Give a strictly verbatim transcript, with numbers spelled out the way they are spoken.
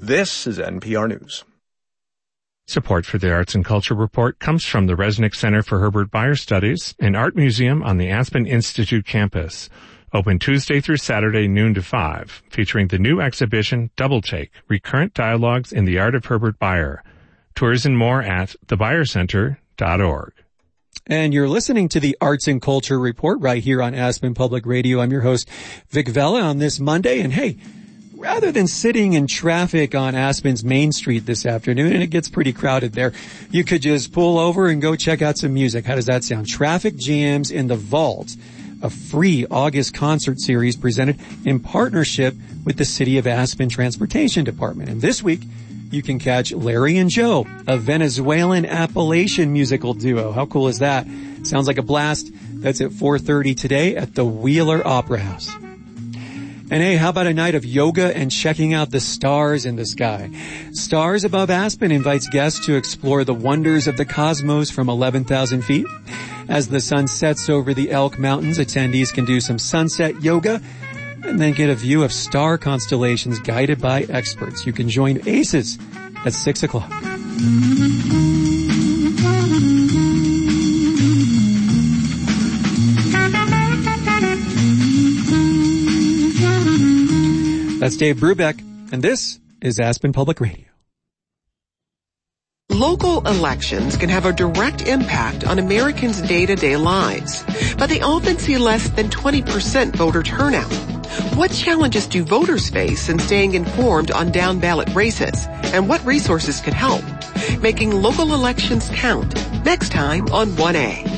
This is N P R News. Support for the Arts and Culture Report comes from the Resnick Center for Herbert Bayer Studies, an art museum on the Aspen Institute campus. Open Tuesday through Saturday, noon to five, featuring the new exhibition, Double Take, Recurrent Dialogues in the Art of Herbert Bayer. Tours and more at the bayer center dot org. And you're listening to the Arts and Culture Report right here on Aspen Public Radio. I'm your host, Vic Vela, on this Monday. And hey, rather than sitting in traffic on Aspen's Main Street this afternoon, and it gets pretty crowded there, you could just pull over and go check out some music. How does that sound? Traffic Jams in the Vault, a free August concert series presented in partnership with the City of Aspen Transportation Department. And this week, you can catch Larry and Joe, a Venezuelan Appalachian musical duo. How cool is that? Sounds like a blast. That's at four thirty today at the Wheeler Opera House. And hey, how about a night of yoga and checking out the stars in the sky? Stars Above Aspen invites guests to explore the wonders of the cosmos from eleven thousand feet. As the sun sets over the Elk Mountains, attendees can do some sunset yoga and then get a view of star constellations guided by experts. You can join ACES at six o'clock. That's Dave Brubeck, and this is Aspen Public Radio. Local elections can have a direct impact on Americans' day-to-day lives, but they often see less than twenty percent voter turnout. What challenges do voters face in staying informed on down-ballot races, and what resources could help? Making local elections count, next time on one A.